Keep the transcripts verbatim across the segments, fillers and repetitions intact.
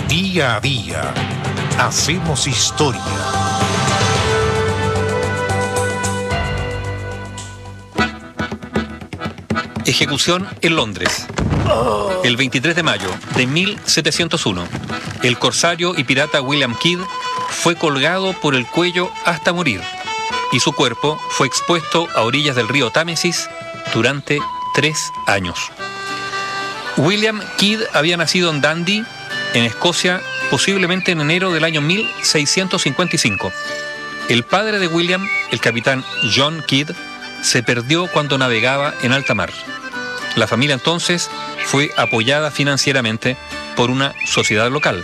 Día a día hacemos historia. Ejecución en Londres. El veintitrés de mayo de mil setecientos uno, el corsario y pirata William Kidd fue colgado por el cuello hasta morir y su cuerpo fue expuesto a orillas del río Támesis durante tres años. William Kidd había nacido en Dundee, en Escocia, posiblemente en enero del año mil seiscientos cincuenta y cinco. El padre de William, el capitán John Kidd, se perdió cuando navegaba en alta mar. La familia entonces fue apoyada financieramente por una sociedad local.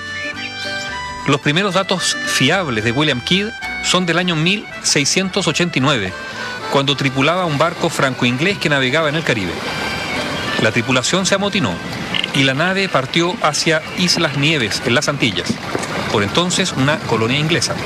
Los primeros datos fiables de William Kidd son del año mil seiscientos ochenta y nueve, cuando tripulaba un barco franco-inglés que navegaba en el Caribe. La tripulación se amotinó y la nave partió hacia Islas Nieves, en las Antillas, por entonces una colonia inglesa.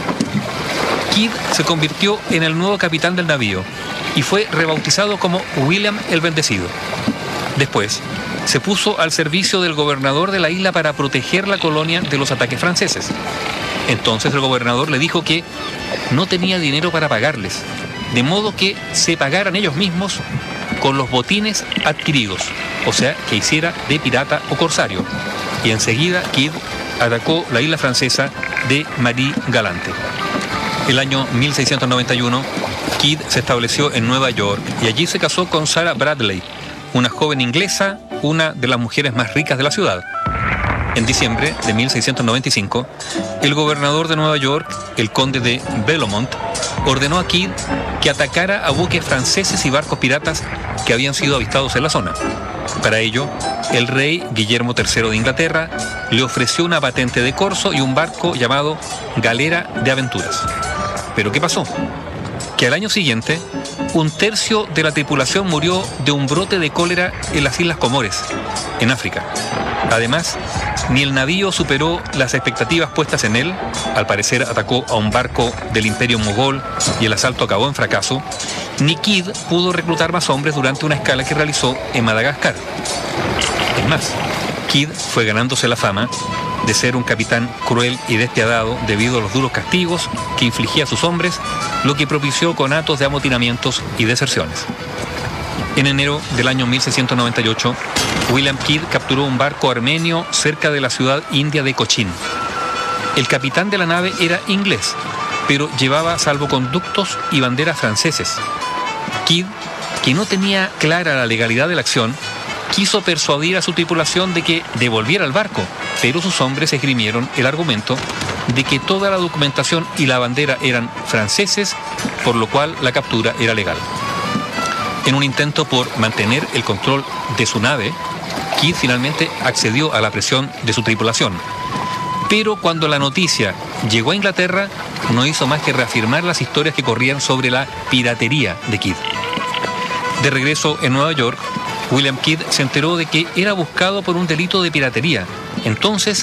Kidd se convirtió en el nuevo capitán del navío y fue rebautizado como William el Bendecido. Después, se puso al servicio del gobernador de la isla para proteger la colonia de los ataques franceses. Entonces el gobernador le dijo que no tenía dinero para pagarles, de modo que se pagaran ellos mismos con los botines adquiridos, o sea, que hiciera de pirata o corsario. Y enseguida Kidd atacó la isla francesa de Marie Galante. El año mil seiscientos noventa y uno, Kidd se estableció en Nueva York y allí se casó con Sarah Bradley, una joven inglesa, una de las mujeres más ricas de la ciudad. En diciembre de mil seiscientos noventa y cinco, el gobernador de Nueva York, el conde de Bellomont, ordenó a Kidd que atacara a buques franceses y barcos piratas que habían sido avistados en la zona. Para ello, el rey Guillermo tercero de Inglaterra le ofreció una patente de corso y un barco llamado Galera de Aventuras. ¿Pero qué pasó? Que al año siguiente, un tercio de la tripulación murió de un brote de cólera en las Islas Comores, en África. Además, ni el navío superó las expectativas puestas en él, al parecer atacó a un barco del Imperio Mogol y el asalto acabó en fracaso, ni Kidd pudo reclutar más hombres durante una escala que realizó en Madagascar. Es más, Kidd fue ganándose la fama de ser un capitán cruel y despiadado debido a los duros castigos que infligía a sus hombres, lo que propició conatos de amotinamientos y deserciones. En enero del año mil seiscientos noventa y ocho, William Kidd capturó un barco armenio cerca de la ciudad india de Cochin. El capitán de la nave era inglés, pero llevaba salvoconductos y banderas franceses. Kidd, que no tenía clara la legalidad de la acción, quiso persuadir a su tripulación de que devolviera el barco, pero sus hombres esgrimieron el argumento de que toda la documentación y la bandera eran franceses, por lo cual la captura era legal. En un intento por mantener el control de su nave, Kidd finalmente accedió a la presión de su tripulación. Pero cuando la noticia llegó a Inglaterra, no hizo más que reafirmar las historias que corrían sobre la piratería de Kidd. De regreso en Nueva York, William Kidd se enteró de que era buscado por un delito de piratería. Entonces